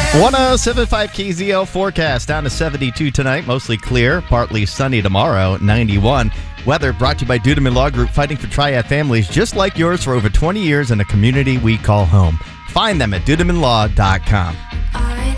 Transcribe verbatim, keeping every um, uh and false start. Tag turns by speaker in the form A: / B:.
A: one oh seven point five K Z L forecast, down to seventy-two tonight, mostly clear, partly sunny tomorrow, ninety-one. Weather brought to you by Dudeman Law Group, fighting for triad families just like yours for over twenty years in a community we call home. Find them at dudeman law dot com.